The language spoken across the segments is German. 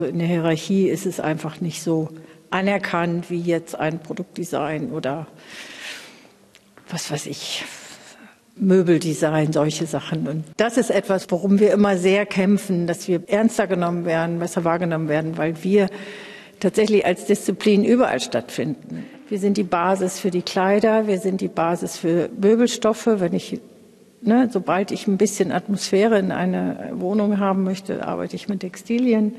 In der Hierarchie ist es einfach nicht so anerkannt wie jetzt ein Produktdesign oder was weiß ich, Möbeldesign, solche Sachen. Und das ist etwas, worum wir immer sehr kämpfen, dass wir ernster genommen werden, besser wahrgenommen werden, weil wir tatsächlich als Disziplin überall stattfinden. Wir sind die Basis für die Kleider, wir sind die Basis für Möbelstoffe. Sobald ich ein bisschen Atmosphäre in eine Wohnung haben möchte, arbeite ich mit Textilien.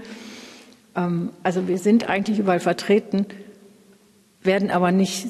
Also wir sind eigentlich überall vertreten, sind aber nicht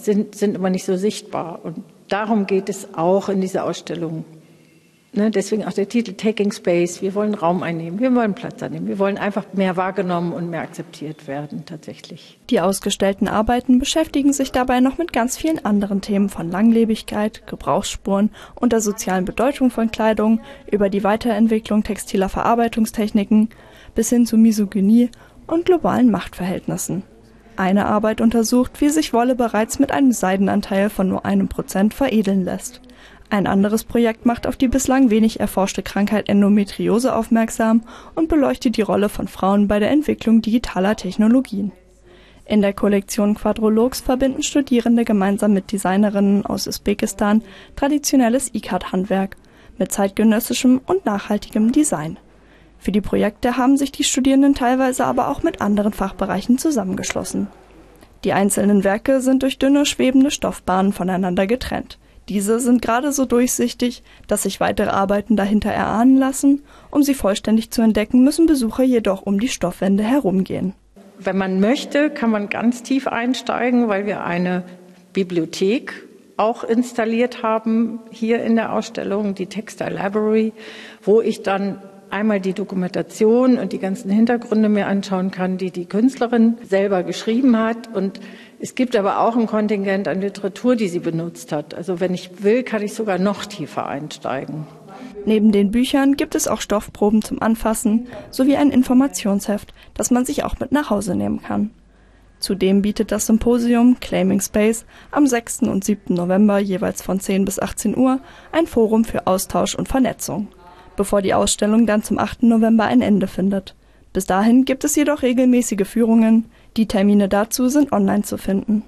so sichtbar. Und darum geht es auch in dieser Ausstellung. Deswegen auch der Titel Taking Space. Wir wollen Raum einnehmen, wir wollen Platz einnehmen, wir wollen einfach mehr wahrgenommen und mehr akzeptiert werden tatsächlich. Die ausgestellten Arbeiten beschäftigen sich dabei noch mit ganz vielen anderen Themen von Langlebigkeit, Gebrauchsspuren und der sozialen Bedeutung von Kleidung über die Weiterentwicklung textiler Verarbeitungstechniken bis hin zu Misogynie und globalen Machtverhältnissen. Eine Arbeit untersucht, wie sich Wolle bereits mit einem Seidenanteil von nur 1% veredeln lässt. Ein anderes Projekt macht auf die bislang wenig erforschte Krankheit Endometriose aufmerksam und beleuchtet die Rolle von Frauen bei der Entwicklung digitaler Technologien. In der Kollektion Quadrologs verbinden Studierende gemeinsam mit Designerinnen aus Usbekistan traditionelles Ikat-Handwerk mit zeitgenössischem und nachhaltigem Design. Für die Projekte haben sich die Studierenden teilweise aber auch mit anderen Fachbereichen zusammengeschlossen. Die einzelnen Werke sind durch dünne, schwebende Stoffbahnen voneinander getrennt. Diese sind gerade so durchsichtig, dass sich weitere Arbeiten dahinter erahnen lassen. Um sie vollständig zu entdecken, müssen Besucher jedoch um die Stoffwände herumgehen. Wenn man möchte, kann man ganz tief einsteigen, weil wir eine Bibliothek auch installiert haben hier in der Ausstellung, die Textile Library, wo ich dann einmal die Dokumentation und die ganzen Hintergründe mir anschauen kann, die die Künstlerin selber geschrieben hat. Und es gibt aber auch ein Kontingent an Literatur, die sie benutzt hat. Also wenn ich will, kann ich sogar noch tiefer einsteigen. Neben den Büchern gibt es auch Stoffproben zum Anfassen sowie ein Informationsheft, das man sich auch mit nach Hause nehmen kann. Zudem bietet das Symposium Claiming Space am 6. und 7. November jeweils von 10 bis 18 Uhr ein Forum für Austausch und Vernetzung, bevor die Ausstellung dann zum 8. November ein Ende findet. Bis dahin gibt es jedoch regelmäßige Führungen. Die Termine dazu sind online zu finden.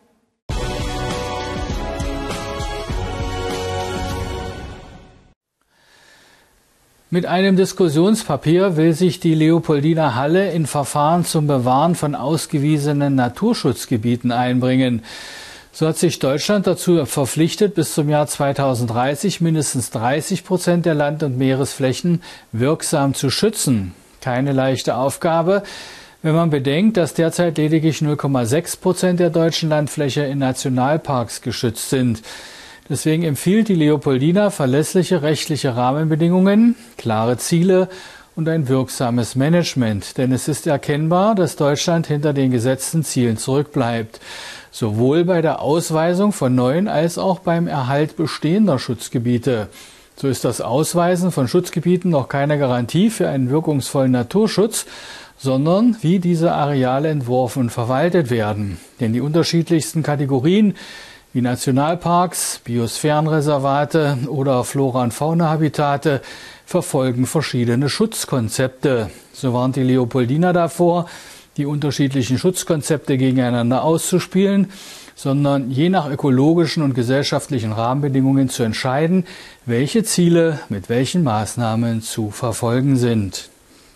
Mit einem Diskussionspapier will sich die Leopoldiner Halle in Verfahren zum Bewahren von ausgewiesenen Naturschutzgebieten einbringen. So hat sich Deutschland dazu verpflichtet, bis zum Jahr 2030 mindestens 30% der Land- und Meeresflächen wirksam zu schützen. Keine leichte Aufgabe, wenn man bedenkt, dass derzeit lediglich 0,6% der deutschen Landfläche in Nationalparks geschützt sind. Deswegen empfiehlt die Leopoldina verlässliche rechtliche Rahmenbedingungen, klare Ziele und ein wirksames Management. Denn es ist erkennbar, dass Deutschland hinter den gesetzten Zielen zurückbleibt. Sowohl bei der Ausweisung von neuen als auch beim Erhalt bestehender Schutzgebiete. So ist das Ausweisen von Schutzgebieten noch keine Garantie für einen wirkungsvollen Naturschutz, sondern wie diese Areale entworfen und verwaltet werden. Denn die unterschiedlichsten Kategorien wie Nationalparks, Biosphärenreservate oder Flora- und Faunahabitate verfolgen verschiedene Schutzkonzepte. So warnt die Leopoldina davor, die unterschiedlichen Schutzkonzepte gegeneinander auszuspielen, sondern je nach ökologischen und gesellschaftlichen Rahmenbedingungen zu entscheiden, welche Ziele mit welchen Maßnahmen zu verfolgen sind.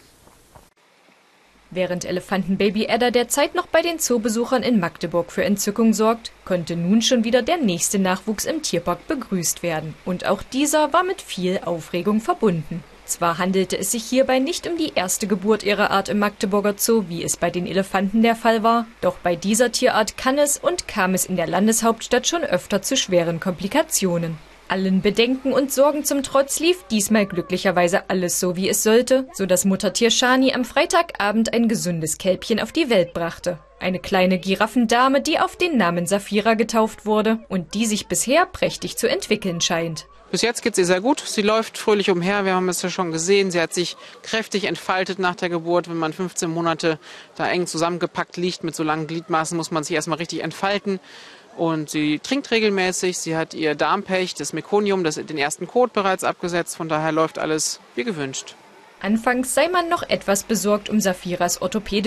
Während Elefantenbaby Adda derzeit noch bei den Zoobesuchern in Magdeburg für Entzückung sorgt, konnte nun schon wieder der nächste Nachwuchs im Tierpark begrüßt werden. Und auch dieser war mit viel Aufregung verbunden. Zwar handelte es sich hierbei nicht um die erste Geburt ihrer Art im Magdeburger Zoo, wie es bei den Elefanten der Fall war, doch bei dieser Tierart kann es und kam es in der Landeshauptstadt schon öfter zu schweren Komplikationen. Allen Bedenken und Sorgen zum Trotz lief diesmal glücklicherweise alles so, wie es sollte, sodass Muttertier Shani am Freitagabend ein gesundes Kälbchen auf die Welt brachte. Eine kleine Giraffendame, die auf den Namen Safira getauft wurde und die sich bisher prächtig zu entwickeln scheint. Bis jetzt geht es ihr sehr gut. Sie läuft fröhlich umher. Wir haben es ja schon gesehen. Sie hat sich kräftig entfaltet nach der Geburt. Wenn man 15 Monate da eng zusammengepackt liegt mit so langen Gliedmaßen, muss man sich erstmal richtig entfalten. Und sie trinkt regelmäßig. Sie hat ihr Darmpech, das Mekonium, den ersten Kot bereits abgesetzt. Von daher läuft alles wie gewünscht. Anfangs sei man noch etwas besorgt um Safiras orthopädische